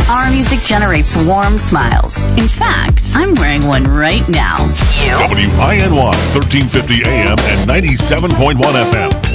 Our music generates warm smiles. In fact, I'm wearing one right now. WINY 1350 AM and 97.1 FM.